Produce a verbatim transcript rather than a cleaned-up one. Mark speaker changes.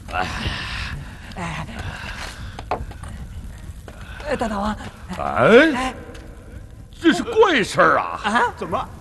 Speaker 1: 哎，哎，大大王，
Speaker 2: 哎，这是怪事儿啊！
Speaker 1: 啊，
Speaker 3: 怎么？